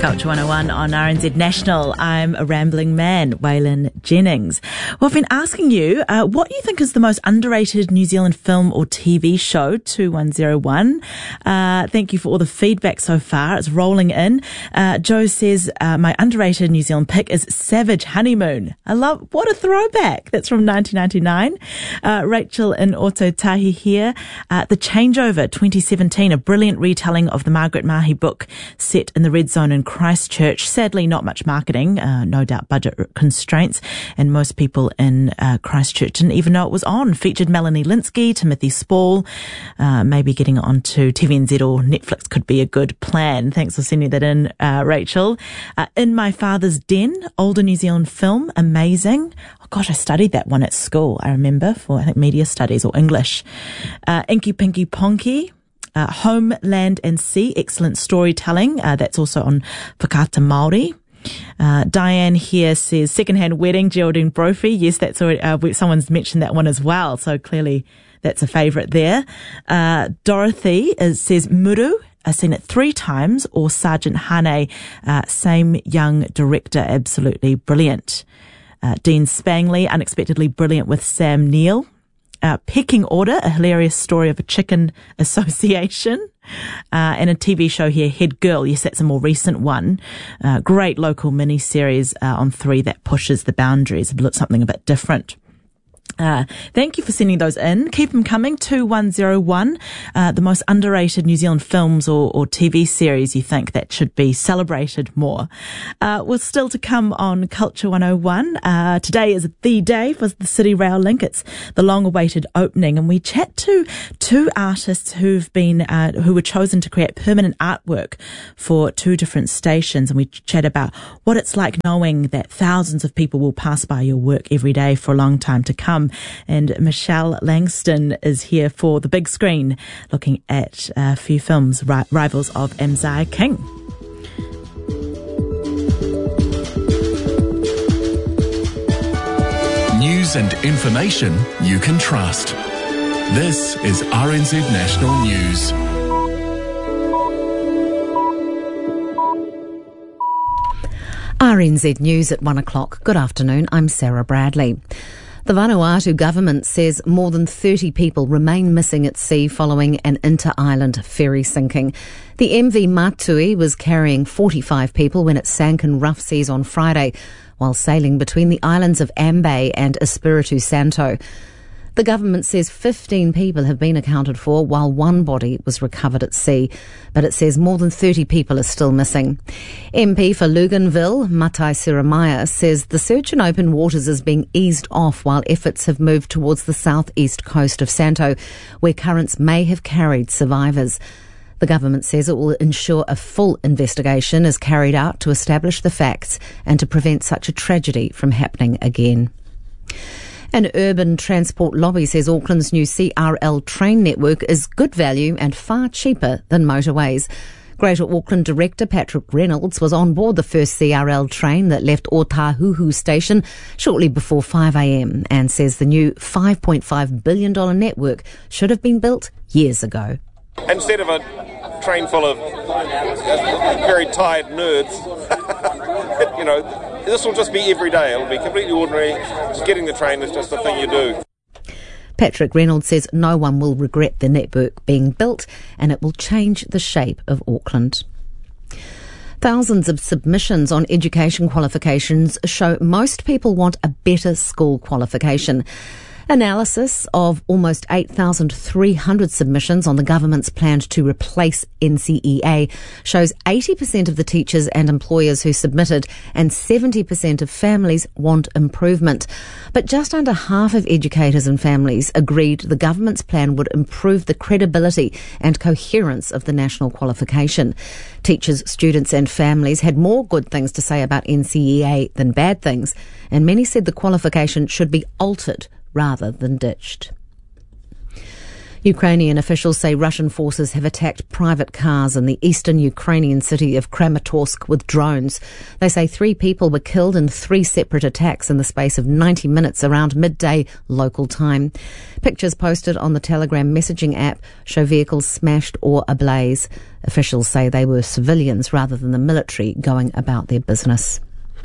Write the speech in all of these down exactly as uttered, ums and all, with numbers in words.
Culture one oh one on R N Z National. I'm a rambling man, Waylon Jennings. Well, I've been asking you uh, what you think is the most underrated New Zealand film or T V show, two one zero one. Uh, thank you for all the feedback so far. It's rolling in. Uh, Joe says, uh, my underrated New Zealand pick is Savage Honeymoon. I love, what a throwback. That's from nineteen ninety-nine. Uh, Rachel in Ototahi here. Uh, The Changeover twenty seventeen, a brilliant retelling of the Margaret Mahy book set in the Red Zone in Christchurch. Sadly, not much marketing, uh, no doubt budget constraints, and most people in uh, Christchurch didn't even know it was on. Featured Melanie Linsky, Timothy Spall. Uh, maybe getting it onto T V N Z or Netflix could be a good plan. Thanks for sending that in, uh, Rachel. Uh, In My Father's Den, older New Zealand film, amazing. Oh gosh, I studied that one at school, I remember, for I think media studies or English. Uh, Inky Pinky Ponky. Uh, Home, Land and Sea, excellent storytelling. Uh, that's also on Whakaata Māori. Uh, Diane here says Secondhand Wedding, Geraldine Brophy. Yes, that's already, uh, someone's mentioned that one as well. So clearly that's a favourite there. Uh, Dorothy is, says Muru. I've seen it three times, or Sergeant Hane, uh, same young director, absolutely brilliant. Uh, Dean Spangley, unexpectedly brilliant with Sam Neill. Uh, Pecking Order, a hilarious story of a chicken association. Uh, and a T V show here, Head Girl. Yes, that's a more recent one. Uh, great local miniseries uh, on three that pushes the boundaries, something a bit different. Uh, thank you for sending those in. Keep them coming. two one zero one. Uh, the most underrated New Zealand films or, or T V series you think that should be celebrated more. Uh, we're still to come on Culture one oh one. Uh, today is the day for the City Rail Link. It's the long-awaited opening, and we chat to two artists who've been, uh, who were chosen to create permanent artwork for two different stations, and we chat about what it's like knowing that thousands of people will pass by your work every day for a long time to come. And Michelle Langston is here for the big screen, looking at a few films, ri- Rivals of Amzai King. News and information you can trust. This is R N Z National News. R N Z News at one o'clock. Good afternoon, I'm Sarah Bradley. The Vanuatu government says more than thirty people remain missing at sea following an inter-island ferry sinking. The M V Matui was carrying forty-five people when it sank in rough seas on Friday while sailing between the islands of Ambae and Espiritu Santo. The government says fifteen people have been accounted for while one body was recovered at sea, but it says more than thirty people are still missing. M P for Luganville, Matai Siramaya, says the search in open waters is being eased off while efforts have moved towards the southeast coast of Santo, where currents may have carried survivors. The government says it will ensure a full investigation is carried out to establish the facts and to prevent such a tragedy from happening again. An urban transport lobby says Auckland's new C R L train network is good value and far cheaper than motorways. Greater Auckland Director Patrick Reynolds was on board the first C R L train that left Otahuhu station shortly before five a.m. and says the new five point five billion dollars network should have been built years ago. Instead of a train full of very tired nerds, you know, this will just be every day. It'll be completely ordinary. Just getting the train is just a thing you do. Patrick Reynolds says no one will regret the network being built and it will change the shape of Auckland. Thousands of submissions on education qualifications show most people want a better school qualification. Analysis of almost eight thousand three hundred submissions on the government's plan to replace N C E A shows eighty percent of the teachers and employers who submitted and seventy percent of families want improvement. But just under half of educators and families agreed the government's plan would improve the credibility and coherence of the national qualification. Teachers, students and families had more good things to say about N C E A than bad things, and many said the qualification should be altered rather than ditched. Ukrainian officials say Russian forces have attacked private cars in the eastern Ukrainian city of Kramatorsk with drones. They say three people were killed in three separate attacks in the space of ninety minutes around midday local time. Pictures posted on the Telegram messaging app show vehicles smashed or ablaze. Officials say they were civilians rather than the military going about their business.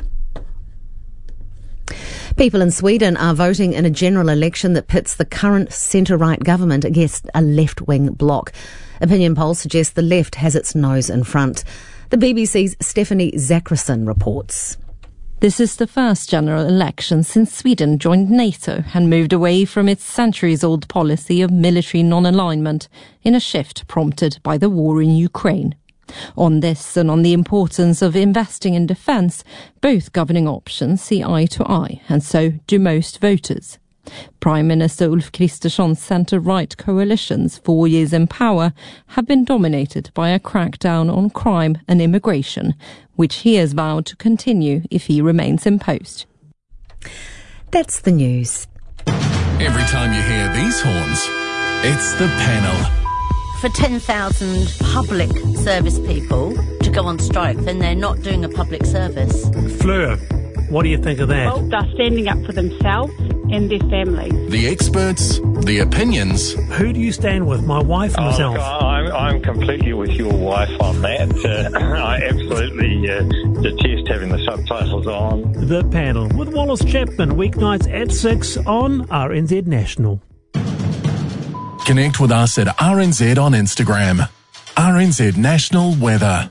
People in Sweden are voting in a general election that pits the current centre-right government against a left-wing bloc. Opinion polls suggest the left has its nose in front. The B B C's Stephanie Zachrisson reports. This is the first general election since Sweden joined NATO and moved away from its centuries-old policy of military non-alignment in a shift prompted by the war in Ukraine. On this and on the importance of investing in defence, both governing options see eye to eye, and so do most voters. Prime Minister Ulf Kristersson's centre-right coalition's four years in power have been dominated by a crackdown on crime and immigration, which he has vowed to continue if he remains in post. That's the news. Every time you hear these horns, it's the panel. For ten thousand public service people to go on strike, then they're not doing a public service. Fleur, what do you think of that? Well, they're standing up for themselves and their families. The experts, the opinions. Who do you stand with, my wife or myself? Oh, I'm, I'm completely with your wife on that. Uh, I absolutely uh, detest having the subtitles on. The Panel with Wallace Chapman, weeknights at six on R N Z National. Connect with us at R N Z on Instagram. R N Z National Weather.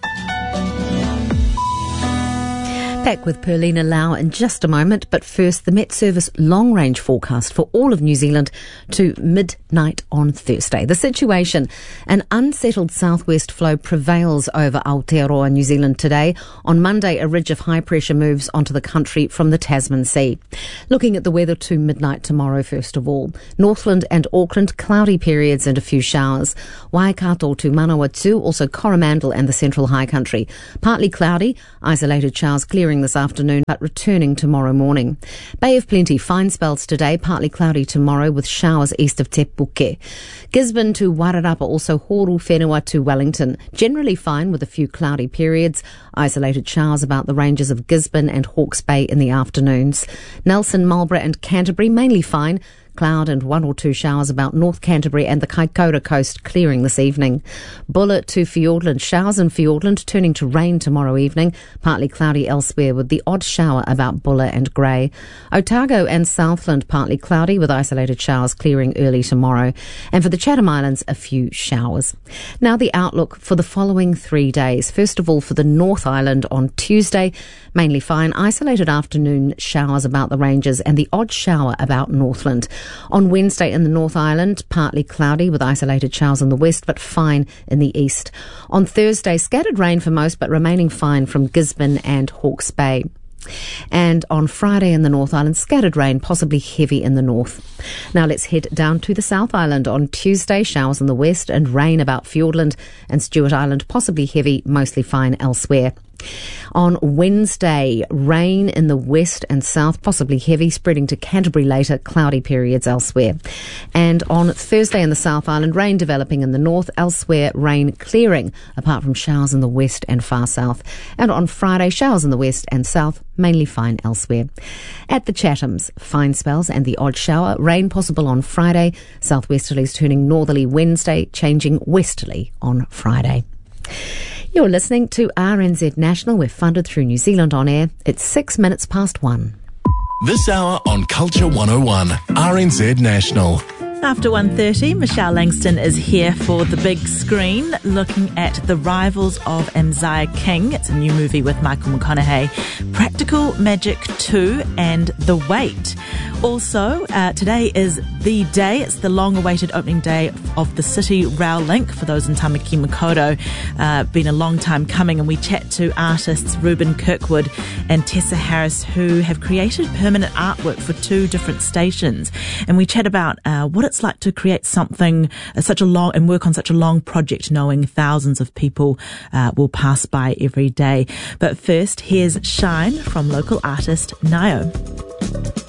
Back with Perlina Lau in just a moment, but first the Met Service long-range forecast for all of New Zealand to midnight on Thursday. The situation: an unsettled southwest flow prevails over Aotearoa, New Zealand today. On Monday, a ridge of high pressure moves onto the country from the Tasman Sea. Looking at the weather to midnight tomorrow, first of all. Northland and Auckland, cloudy periods and a few showers. Waikato to Manawatu, also Coromandel and the Central High Country. Partly cloudy, isolated showers clearing this afternoon, but returning tomorrow morning. Bay of Plenty, fine spells today, partly cloudy tomorrow with showers east of Te Puke. Gisborne to Wairarapa, also Horu Whenua to Wellington. Generally fine with a few cloudy periods. Isolated showers about the ranges of Gisborne and Hawke's Bay in the afternoons. Nelson, Marlborough and Canterbury, mainly fine. Cloud and one or two showers about North Canterbury and the Kaikoura coast clearing this evening. Bulla to Fiordland, showers in Fiordland turning to rain tomorrow evening, partly cloudy elsewhere with the odd shower about Bulla and Grey. Otago and Southland partly cloudy with isolated showers clearing early tomorrow. And for the Chatham Islands, a few showers. Now the outlook for the following three days. First of all, for the North Island on Tuesday, mainly fine, isolated afternoon showers about the ranges and the odd shower about Northland. On Wednesday in the North Island, partly cloudy with isolated showers in the west, but fine in the east. On Thursday, scattered rain for most, but remaining fine from Gisborne and Hawke's Bay. And on Friday in the North Island, scattered rain, possibly heavy in the north. Now let's head down to the South Island. On Tuesday, showers in the west and rain about Fiordland and Stewart Island, possibly heavy, mostly fine elsewhere. On Wednesday, rain in the west and south, possibly heavy, spreading to Canterbury later, cloudy periods elsewhere. And on Thursday in the South Island, rain developing in the north, elsewhere rain clearing, apart from showers in the west and far south. And on Friday, showers in the west and south, mainly fine elsewhere. At the Chathams, fine spells and the odd shower, rain possible on Friday, southwesterlies turning northerly Wednesday, changing westerly on Friday. You're listening to R N Z National. We're funded through New Zealand On Air. It's six minutes past one. This hour on Culture one oh one, R N Z National. After one thirty, Michelle Langston is here for the big screen, looking at The Rivals of Amziah King. It's a new movie with Michael McConaughey. Practical Magic two and The Wait. Also, uh, today is the day. It's the long-awaited opening day of the City Rail Link for those in Tamaki Makaurau. Uh, been a long time coming, and we chat to artists Ruben Kirkwood and Tessa Harris, who have created permanent artwork for two different stations. And we chat about uh, what it's like to create something uh, such a long and work on such a long project, knowing thousands of people uh, will pass by every day. But first, here's Shine from local artist Nio.